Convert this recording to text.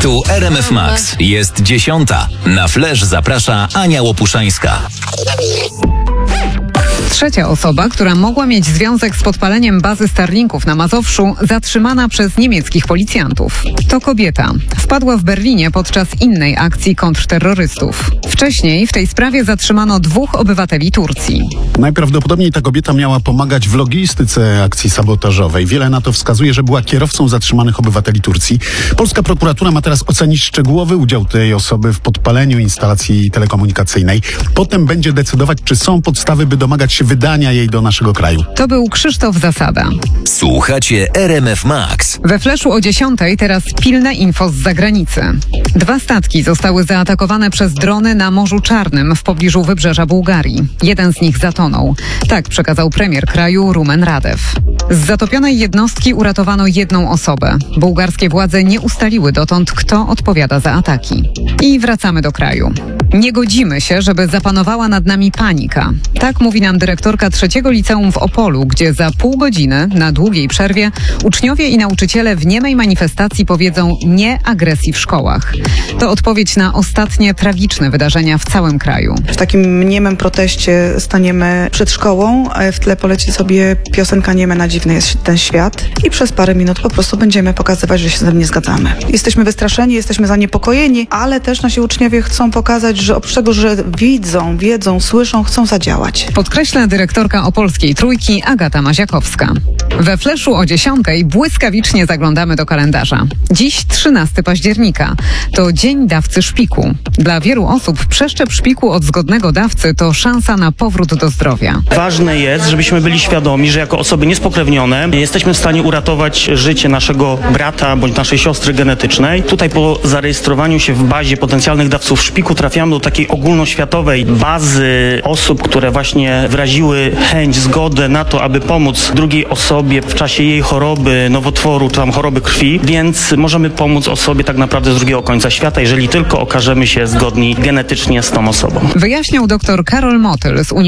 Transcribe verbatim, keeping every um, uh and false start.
Tu R M F Max. Jest dziesiąta. Na Flash zaprasza Ania Łopuszańska. Trzecia osoba, która mogła mieć związek z podpaleniem bazy Starlinków na Mazowszu, zatrzymana przez niemieckich policjantów. To kobieta. Wpadła w Berlinie podczas innej akcji kontrterrorystów. Wcześniej w tej sprawie zatrzymano dwóch obywateli Turcji. Najprawdopodobniej ta kobieta miała pomagać w logistyce akcji sabotażowej. Wiele na to wskazuje, że była kierowcą zatrzymanych obywateli Turcji. Polska prokuratura ma teraz ocenić szczegółowy udział tej osoby w podpaleniu instalacji telekomunikacyjnej. Potem będzie decydować, czy są podstawy, by domagać się wydania jej do naszego kraju. To był Krzysztof Zasada. Słuchacie R M F Max. We Flashu o dziesiątej teraz pilne info z zagranicy. Dwa statki zostały zaatakowane przez drony na Morzu Czarnym w pobliżu wybrzeża Bułgarii. Jeden z nich zatonął. Tak przekazał premier kraju Rumen Radew. Z zatopionej jednostki uratowano jedną osobę. Bułgarskie władze nie ustaliły dotąd, kto odpowiada za ataki. I wracamy do kraju. Nie godzimy się, żeby zapanowała nad nami panika. Tak mówi nam dyrektorka trzeciego liceum w Opolu, gdzie za pół godziny, na długiej przerwie, uczniowie i nauczyciele w niemej manifestacji powiedzą nie agresji w szkołach. To odpowiedź na ostatnie tragiczne wydarzenia w całym kraju. W takim niemym proteście staniemy przed szkołą, a w tle poleci sobie piosenka Nieme na dziwny jest ten świat i przez parę minut po prostu będziemy pokazywać, że się z tym nie zgadzamy. Jesteśmy wystraszeni, jesteśmy zaniepokojeni, ale też nasi uczniowie chcą pokazać, że oprócz tego, że widzą, wiedzą, słyszą, chcą zadziałać. Podkreśla dyrektorka Opolskiej Trójki Agata Maziakowska. We Flashu o dziesiątej błyskawicznie zaglądamy do kalendarza. Dziś trzynastego października. To Dzień Dawcy Szpiku. Dla wielu osób przeszczep szpiku od zgodnego dawcy to szansa na powrót do zdrowia. Ważne jest, żebyśmy byli świadomi, że jako osoby niespokrewnione jesteśmy w stanie uratować życie naszego brata bądź naszej siostry genetycznej. Tutaj po zarejestrowaniu się w bazie potencjalnych dawców szpiku trafiamy do takiej ogólnoświatowej bazy osób, które właśnie wyraziły chęć, zgodę na to, aby pomóc drugiej osobie w czasie jej choroby, nowotworu czy tam choroby krwi, więc możemy pomóc osobie tak naprawdę z drugiego końca świata, jeżeli tylko okażemy się zgodni genetycznie z tą osobą. Wyjaśniał dr Karol Motyl z